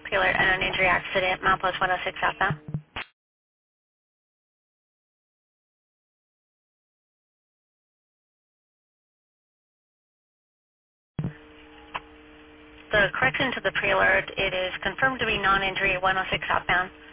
Prealert and an injury accident, milepost 106 southbound. The correction to the Prealert, it is confirmed to be non-injury 106 southbound.